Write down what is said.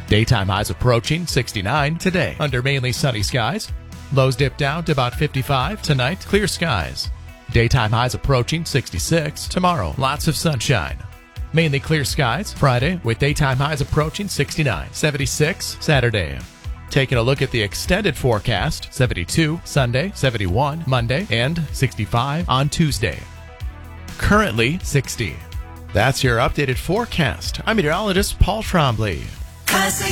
Daytime highs approaching 69 today under mainly sunny skies. Lows dip down to about 55 tonight. Clear skies. Daytime highs approaching 66 tomorrow. Lots of sunshine. Mainly clear skies Friday with daytime highs approaching 69. 76 Saturday. Taking a look at the extended forecast, 72 Sunday, 71 Monday, and 65 on Tuesday. Currently 60. That's your updated forecast. I'm meteorologist Paul Trombley.